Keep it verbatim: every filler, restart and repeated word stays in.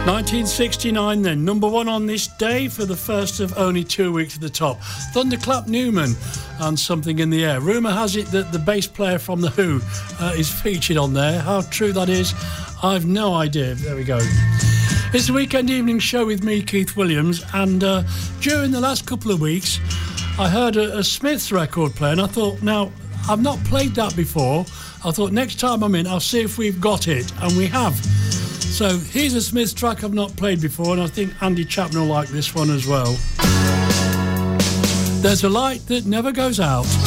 nineteen sixty-nine then, number one on this day for the first of only two weeks at the top. Thunderclap Newman and Something in the Air. Rumour has it that the bass player from The Who uh, is featured on there. How true that is, I've no idea. There we go. It's the Weekend Evening Show with me, Keith Williams, and uh, during the last couple of weeks I heard a, a Smiths record play, and I thought, now, I've not played that before. I thought next time I'm in, I'll see if we've got it, and we have. So here's a Smiths track I've not played before, and I think Andy Chapman will like this one as well. There's a light that never goes out.